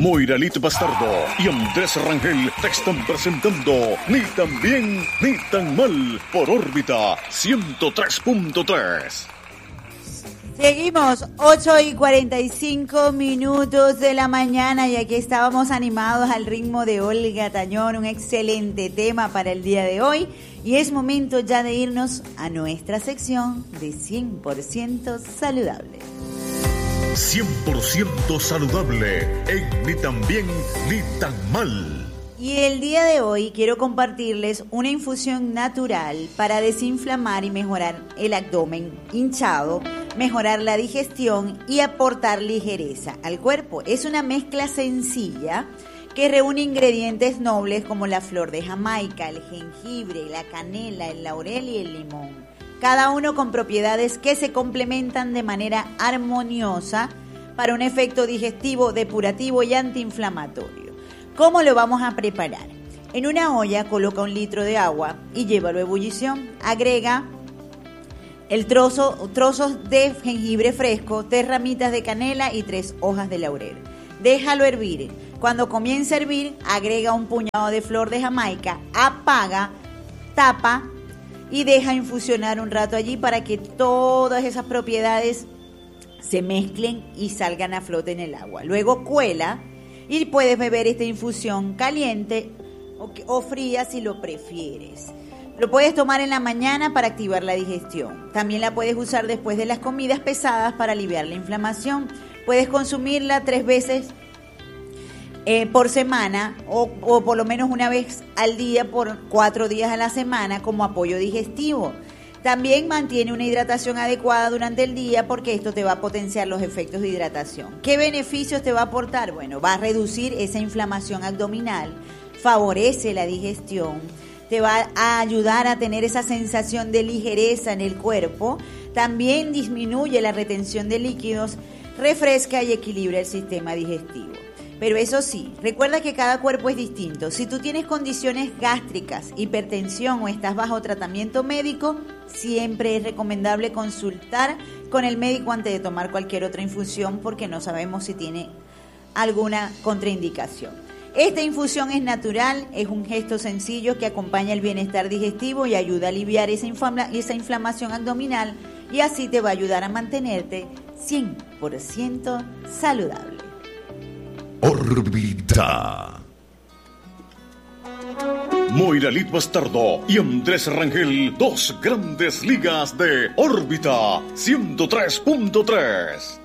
Moira Lit Bastardo y Andrés Rangel te están presentando Ni tan bien ni tan mal por órbita 103.3. Seguimos, 8:45 de la mañana y aquí estábamos animados al ritmo de Olga Tañón, un excelente tema para el día de hoy y es momento ya de irnos a nuestra sección de 100% saludable. 100% saludable en Ni tan bien ni tan mal. Y el día de hoy quiero compartirles una infusión natural para desinflamar y mejorar el abdomen hinchado, mejorar la digestión y aportar ligereza al cuerpo. Es una mezcla sencilla que reúne ingredientes nobles como la flor de Jamaica, el jengibre, la canela, el laurel y el limón. Cada uno con propiedades que se complementan de manera armoniosa para un efecto digestivo, depurativo y antiinflamatorio. ¿Cómo lo vamos a preparar? En una olla coloca 1 litro de agua y llévalo a ebullición. Agrega trozos de jengibre fresco, 3 ramitas de canela y 3 hojas de laurel. Déjalo hervir. Cuando comience a hervir, agrega un puñado de flor de Jamaica, apaga, tapa y deja infusionar un rato allí para que todas esas propiedades se mezclen y salgan a flote en el agua. Luego cuela y puedes beber esta infusión caliente o fría si lo prefieres. Lo puedes tomar en la mañana para activar la digestión. También la puedes usar después de las comidas pesadas para aliviar la inflamación. Puedes consumirla 3 veces por semana o por lo menos una vez al día por 4 días a la semana como apoyo digestivo. También mantiene una hidratación adecuada durante el día porque esto te va a potenciar los efectos de hidratación. ¿Qué beneficios te va a aportar? Bueno, va a reducir esa inflamación abdominal, favorece la digestión, te va a ayudar a tener esa sensación de ligereza en el cuerpo, también disminuye la retención de líquidos, refresca y equilibra el sistema digestivo. Pero eso sí, recuerda que cada cuerpo es distinto. Si tú tienes condiciones gástricas, hipertensión o estás bajo tratamiento médico, siempre es recomendable consultar con el médico antes de tomar cualquier otra infusión porque no sabemos si tiene alguna contraindicación. Esta infusión es natural, es un gesto sencillo que acompaña el bienestar digestivo y ayuda a aliviar esa inflamación abdominal y así te va a ayudar a mantenerte 100% saludable. Órbita. Moira Lit Bastardo y Andrés Rangel, 2 grandes ligas de órbita 103.3.